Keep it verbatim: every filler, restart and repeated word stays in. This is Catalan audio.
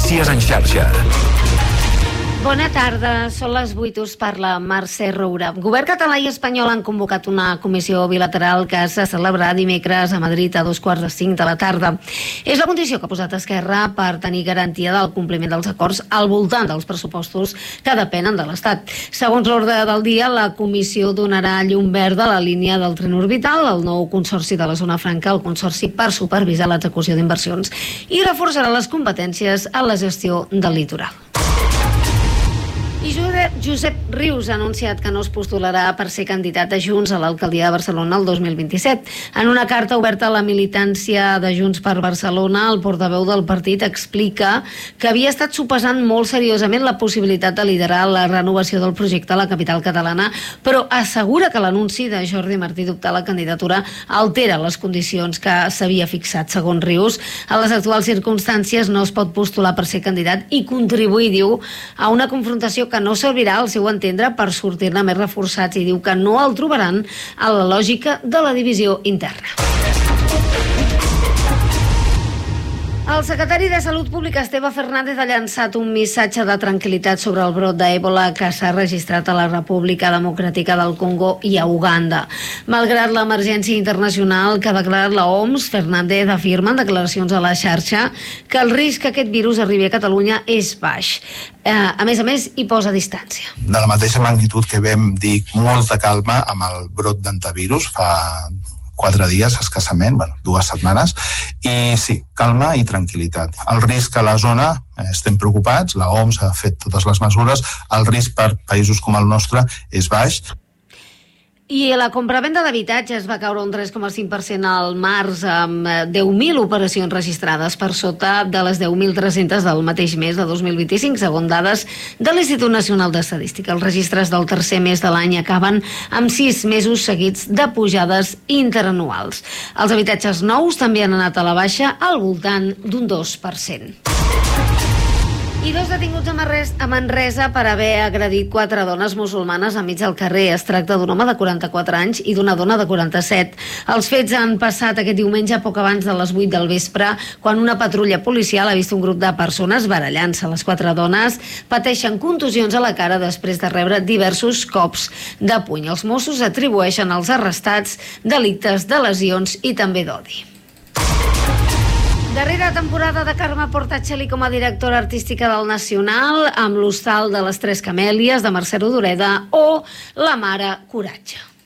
Notícies en xarxa. Bona tarda, són les vuit, us parla Mercè Roura. Govern català i espanyol han convocat una comissió bilateral que se celebrarà dimecres a Madrid a dos quarts de cinc de la tarda. És la condició que ha posat Esquerra per tenir garantia del compliment dels acords al voltant dels pressupostos que depenen de l'Estat. Segons l'ordre del dia, la comissió donarà llum verda a la línia del tren orbital, el nou consorci de la Zona Franca, el consorci per supervisar l'execució d'inversions i reforçarà les competències en la gestió del litoral. I Josep Rius ha anunciat que no es postularà per ser candidat de Junts a l'alcaldia de Barcelona el dos mil vint-i-set. En una carta oberta a la militància de Junts per Barcelona, el portaveu del partit explica que havia estat sopesant molt seriosament la possibilitat de liderar la renovació del projecte a la capital catalana, però assegura que l'anunci de Jordi Martí d'optar a la candidatura altera les condicions que s'havia fixat. Segons Rius, a les actuals circumstàncies no es pot postular per ser candidat i contribuir, diu, a una confrontació que no servirà, al seu entendre, per sortir-ne més reforçats, i diu que no el trobaran a la lògica de la divisió interna. El secretari de Salut Pública, Esteve Fernández, ha llançat un missatge de tranquil·litat sobre el brot d'Ebola que s'ha registrat a la República Democràtica del Congo i a Uganda. Malgrat l'emergència internacional que ha declarat la O M S, Fernández afirma en declaracions a la xarxa que el risc que aquest virus arribi a Catalunya és baix. Eh, a més a més, hi posa distància. De la mateixa magnitud que vam dir molta calma amb el brot d'antivirus fa quatre dies, escassament, bueno, dues setmanes, i sí, calma i tranquil·litat. El risc a la zona, eh, estem preocupats, la O M S ha fet totes les mesures, el risc per països com el nostre és baix. I la compravenda d'habitatges va caure un tres coma cinc per cent al març, amb deu mil operacions registrades, per sota de les deu mil tres-centes del mateix mes de dos mil vint-i-cinc, segons dades de l'Institut Nacional d'Estadística. Els registres del tercer mes de l'any acaben amb sis mesos seguits de pujades interanuals. Els habitatges nous també han anat a la baixa, al voltant d'un dos per cent. I dos detinguts a Manresa per haver agredit quatre dones musulmanes enmig del carrer. Es tracta d'un home de quaranta-quatre anys i d'una dona de quaranta-set. Els fets han passat aquest diumenge poc abans de les vuit del vespre, quan una patrulla policial ha vist un grup de persones barallant-se. Les quatre dones pateixen contusions a la cara després de rebre diversos cops de puny. Els Mossos atribueixen als arrestats delictes de lesions i també d'odi. Darrera temporada de Carme Portacelli com a directora artística del Nacional, amb l'Hostal de les Tres Camèlies de Mercè Rodoreda o La Mare Coratge.